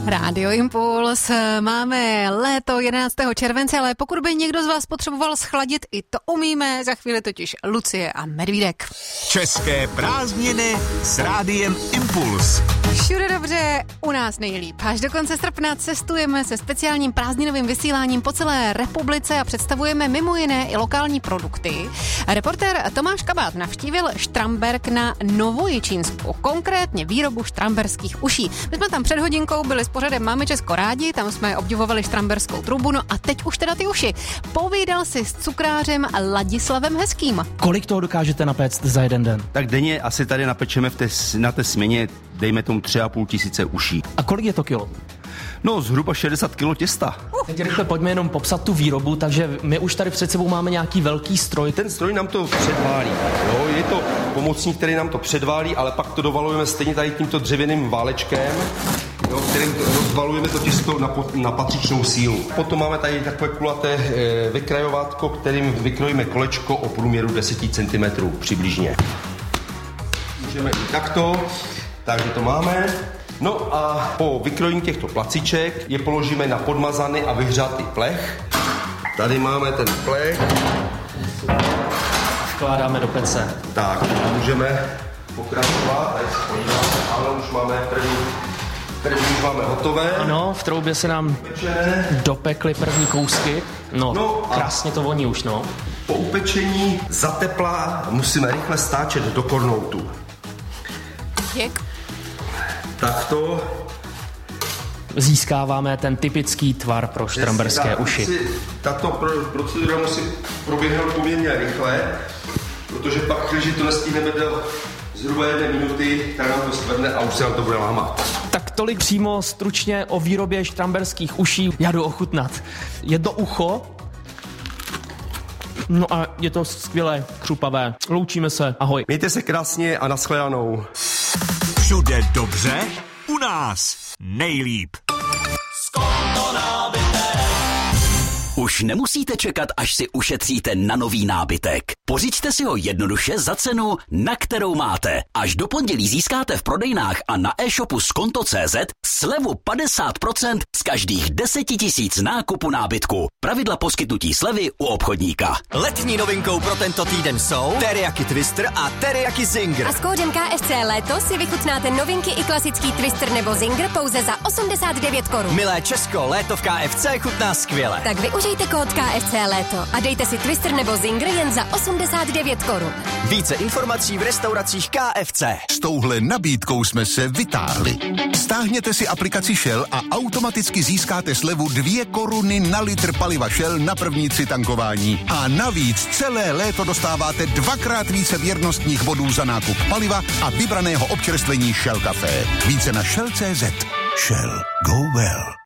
Rádio Impuls, máme léto 11. července, ale pokud by někdo z vás potřeboval schladit, i to umíme, za chvíli totiž Lucie a Medvídek. České prázdniny s Rádiem Impuls. Všude dobře, u nás nejlíp. Až do konce srpna cestujeme se speciálním prázdninovým vysíláním po celé republice a představujeme mimo jiné i lokální produkty. Reportér Tomáš Kabát navštívil Štramberk na Novojičínsku, konkrétně výrobu štramberských uší. My jsme tam před hodinkou byli s pořadem Máme Česko rádi, tam jsme obdivovali štramberskou trubu, no a teď už teda ty uši. Povídal si s cukrářem Ladislavem Hezkým. Kolik toho dokážete napéct za jeden den? Tak denně asi tady napečeme na té směně, dejme tomu 3,5 tisíce uší. A kolik je to kilo? No, zhruba 60 kilo těsta. Teď rychle pojďme jenom popsat tu výrobu, takže my už tady před sebou máme nějaký velký stroj. Ten stroj nám to předválí, jo? Je to pomocník, který nám to předválí, ale pak to dovalujeme stejně tady tímto dřevěným válečkem, jo, kterým rozvalujeme to těsto na patřičnou sílu. Potom máme tady takové kulaté vykrajovátko, kterým vykrojíme kolečko o průměru 10 cm přibližně. Můžeme i takto, takže to máme. No a po vykrojení těchto placiček je položíme na podmazaný a vyhřátý plech. Tady máme ten plech. Vkládáme do pece. Tak, můžeme pokračovat. Tady se podíváme, ano, už máme první už máme hotové. Ano, v troubě se nám dopekly první kousky. No krásně to voní už, no. Po upečení za tepla musíme rychle stáčet do kornoutu. Jak? Takto. Získáváme ten typický tvar pro štramberské uši. Tato procedura musí proběhnout poměrně rychle, protože pak, když to nestihneme do zhruba 1 minuty, tak nám to stvrdne a už se nám to bude lámat. Tak tolik přímo stručně o výrobě štramberských uší. Já jdu ochutnat. Je to ucho. No a je to skvělé, křupavé. Loučíme se, ahoj. Mějte se krásně a nashledanou. Všude dobře, u nás nejlíp. Už nemusíte čekat, až si ušetříte na nový nábytek. Pořiďte si ho jednoduše za cenu, na kterou máte. Až do pondělí získáte v prodejnách a na e-shopu Skonto.cz slevu 50% z každých 10 000 nákupu nábytku. Pravidla poskytnutí slevy u obchodníka. Letní novinkou pro tento týden jsou teriyaki Twister a teriyaki Zinger. A s kódem KFC Léto si vychutnáte novinky i klasický Twister nebo Zinger pouze za 89 korun. Milé Česko, léto v KFC chutná skvěle. Tak využijte kód KFC Léto a dejte si Twister nebo Zinger jen za 89 korun. Více informací v restauracích KFC. S touhle nabídkou jsme se vytáhli. Stáhněte si aplikaci Shell a automaticky získáte slevu 2 koruny na litr paliva Shell na první 3 tankování. A navíc celé léto dostáváte 2x více věrnostních bodů za nákup paliva a vybraného občerstvení Shell Café. Více na Shell.cz. Shell. Go well.